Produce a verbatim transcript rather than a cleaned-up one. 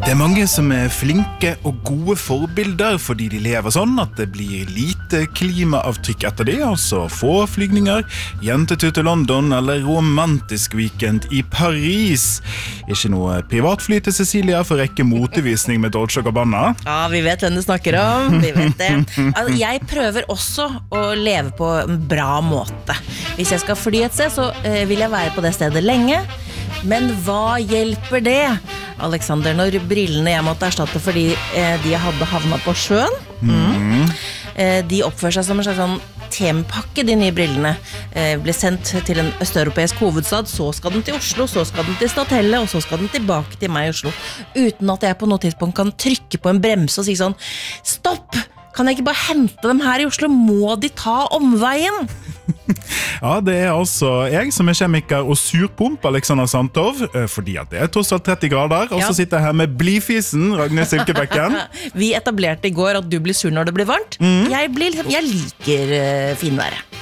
Det er mange som er flinke og gode forbilder fordi de lever sånn at det blir lite klimaavtrykk etter det, altså få flygninger, jentetur til London eller romantisk weekend i Paris. Ikke noe privatfly til Cecilia for å rekke motevisning med Dolce og Gabbana. Ja, vi vet hvem du snakker om, vi vet det. Altså, jeg prøver også å leve på en bra måte. Hvis jeg skal fly et sted, så eh, vil jeg være på det stedet lenge. Men hva hjelper det, Alexander, når brillene jeg måtte erstatte fordi eh, de hadde havnet på sjøen? Mm. Eh, de oppfører seg som en slags sånn tempakke, de nye brillene. Eh, ble sendt til en østeuropeisk hovedstad, så skal den til Oslo, så skal den til Stathelle, og så skal den tilbake til meg i Oslo. Uten at jeg på noe tidspunkt kan trykke på en bremse og si sånn, stopp! Kan jeg ikke bare hente dem her i Oslo? Må de ta omveien? Ja, det er altså jeg som er kjemiker og surpump, Alexander Santov, fordi at det er tross alt tretti grader, og så ja. Sitter jeg her med blifisen, Ragnhild Silkebekken. Vi etablerte i går at du blir sur når det blir varmt. Mm. Jeg, blir, jeg liker uh, finværet.